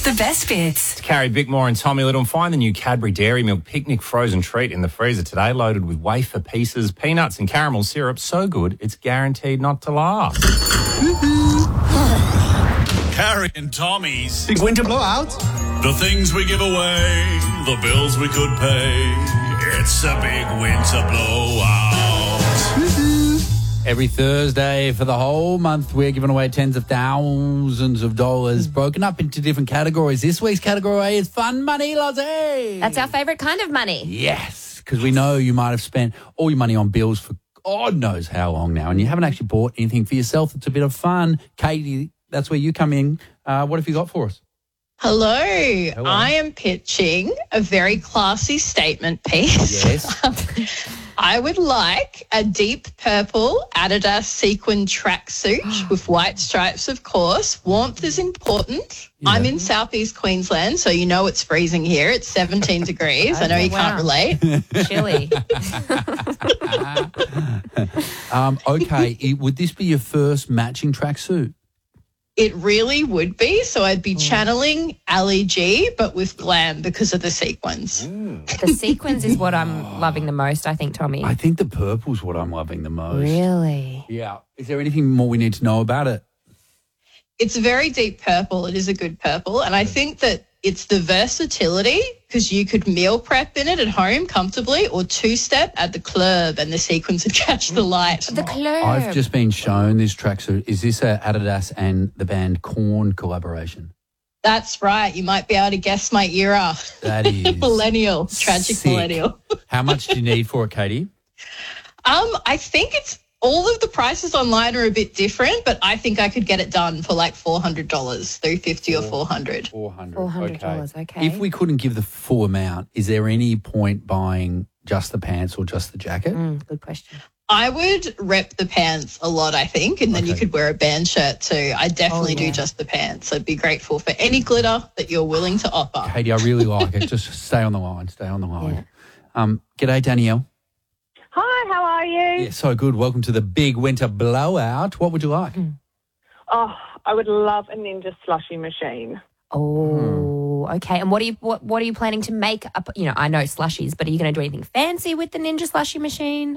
The best bits. Carrie Bickmore and Tommy Little. Find the new Cadbury Dairy Milk Picnic frozen treat in the freezer today, loaded with wafer pieces, peanuts and caramel syrup. So good, it's guaranteed not to last. Carrie and Tommy's Big winter blowout. the things we give away, the bills we could pay. It's a big winter blowout. Every Thursday for the whole month, we're giving away tens of thousands of dollars, broken up into different categories. This week's category is fun money, Lozzie. That's our favourite kind of money. Yes, because we know you might have spent all your money on bills for God knows how long now, and you haven't actually bought anything for yourself. It's a bit of fun. Katie, that's where you come in. What have you got for us? Hello. I am pitching a very classy statement piece. Yes. I would like a deep purple Adidas sequin tracksuit with white stripes, of course. Warmth is important. Yeah. I'm in southeast Queensland, so you know it's freezing here. It's 17 degrees. I know you can't relate. Chilly. Okay, would this be your first matching tracksuit? It really would be. So I'd be channeling Ali G, but with glam because of the sequins. The sequins is what I'm loving the most, I think, Tommy. I think the purple's what I'm loving the most. Really? Yeah. Is there anything more we need to know about it? It's a very deep purple. It is a good purple. And I think that it's the versatility because you could meal prep in it at home comfortably or two-step at the club and the sequins would catch the light. The club. I've just been shown this tracksuit. Is this a Adidas and the band Korn collaboration? That's right. You might be able to guess my era. That is Millennial. Tragic sick. millennial. How much do you need for it, Katie? I think it's all of the prices online are a bit different, but I think I could get it done for like $400, $350 or $400. $400, okay. If we couldn't give the full amount, is there any point buying just the pants or just the jacket? Good question. I would rep the pants a lot, I think, and then you could wear a band shirt too. I definitely do just the pants. I'd be grateful for any glitter that you're willing to offer. Katie, I really like it. Just stay on the line. Stay on the line. G'day, Danielle. Hi, how are you? Yeah, so good. Welcome to the big winter blowout. What would you like? Oh, I would love a Ninja slushy machine. Oh, okay. And what are you planning to make up? You know, I know slushies, but are you going to do anything fancy with the Ninja slushy machine?